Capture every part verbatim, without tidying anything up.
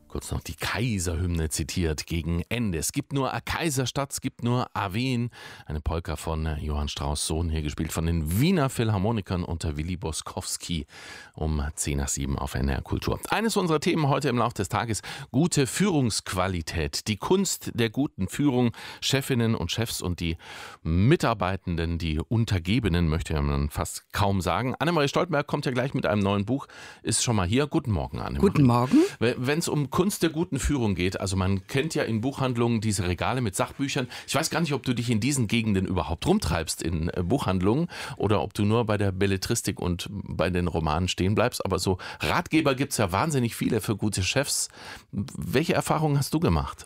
Kurz noch die Kaiserhymne zitiert gegen Ende. Es gibt nur a Kaiserstadt, es gibt nur a Wien. Eine Polka von Johann Strauss Sohn, hier gespielt von den Wiener Philharmonikern unter Willi Boskowski um zehn nach sieben auf N D R Kultur. Eines unserer Themen heute im Laufe des Tages: gute Führungsqualität, die Kunst der guten Führung. Chefinnen und Chefs und die Mitarbeitenden, die Untergebenen, möchte man fast kaum sagen. Annemarie Stoltenberg kommt ja gleich mit einem neuen Buch, ist schon mal hier. Guten Morgen, Annemarie. Guten Morgen. Wenn es um Kunst der guten Führung geht, also man kennt ja in Buchhandlungen diese Regale mit Sachbüchern. Ich weiß gar nicht, ob du dich in diesen Gegenden überhaupt rumtreibst in Buchhandlungen oder ob du nur bei der Belletristik und bei den Romanen stehen bleibst. Aber so Ratgeber gibt es ja wahnsinnig viele für gute Chefs. Welche Erfahrungen hast du gemacht?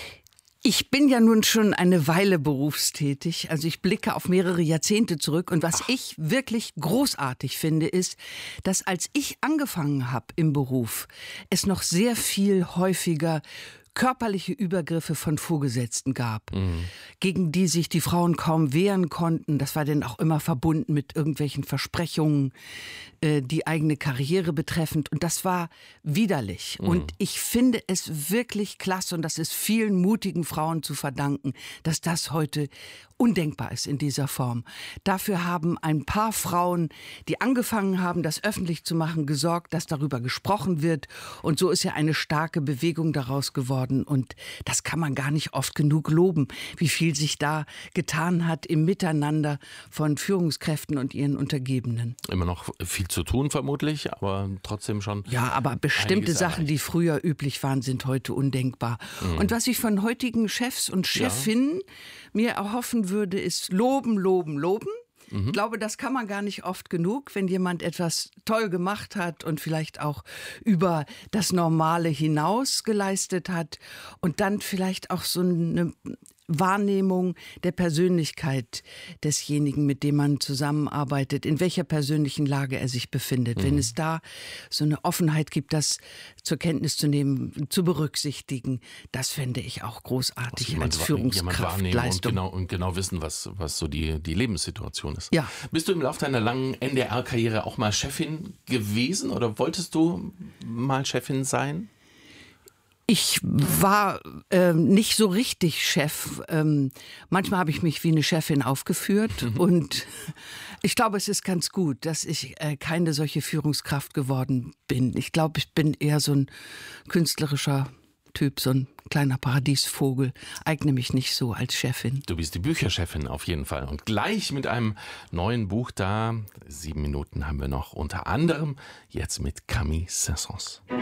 Ich bin ja nun schon eine Weile berufstätig, also ich blicke auf mehrere Jahrzehnte zurück, und was Ach. ich wirklich großartig finde, ist, dass als ich angefangen habe im Beruf, es noch sehr viel häufiger körperliche Übergriffe von Vorgesetzten gab, mhm. gegen die sich die Frauen kaum wehren konnten. Das war dann auch immer verbunden mit irgendwelchen Versprechungen, äh, die eigene Karriere betreffend. Und das war widerlich. Mhm. Und ich finde es wirklich klasse, und das ist vielen mutigen Frauen zu verdanken, dass das heute undenkbar ist in dieser Form. Dafür haben ein paar Frauen, die angefangen haben, das öffentlich zu machen, gesorgt, dass darüber gesprochen wird. Und so ist ja eine starke Bewegung daraus geworden. Und das kann man gar nicht oft genug loben, wie viel sich da getan hat im Miteinander von Führungskräften und ihren Untergebenen. Immer noch viel zu tun vermutlich, aber trotzdem schon. Ja, aber bestimmte Sachen, die früher üblich waren, sind heute undenkbar. Mhm. Und was ich von heutigen Chefs und Chefinnen ja. mir erhoffen würde, ist loben, loben, loben. Mhm. Ich glaube, das kann man gar nicht oft genug, wenn jemand etwas toll gemacht hat und vielleicht auch über das Normale hinaus geleistet hat und dann vielleicht auch so eine Wahrnehmung der Persönlichkeit desjenigen, mit dem man zusammenarbeitet, in welcher persönlichen Lage er sich befindet. Mhm. Wenn es da so eine Offenheit gibt, das zur Kenntnis zu nehmen, zu berücksichtigen, das fände ich auch großartig also als Führungskraftleistung. Und genau, und genau wissen, was, was so die, die Lebenssituation ist. Ja. Bist du im Laufe deiner langen N D R-Karriere auch mal Chefin gewesen oder wolltest du mal Chefin sein? Ich war äh, nicht so richtig Chef. Ähm, manchmal habe ich mich wie eine Chefin aufgeführt. Mhm. Und ich glaube, es ist ganz gut, dass ich äh, keine solche Führungskraft geworden bin. Ich glaube, ich bin eher so ein künstlerischer Typ, so ein kleiner Paradiesvogel. Eigne mich nicht so als Chefin. Du bist die Bücherchefin auf jeden Fall. Und gleich mit einem neuen Buch da. Sieben Minuten haben wir noch, unter anderem jetzt mit Camille Saint-Saëns.